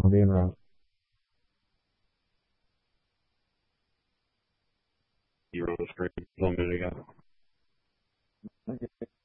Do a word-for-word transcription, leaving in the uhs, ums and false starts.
for being around. You were on the screen a minute ago. Okay.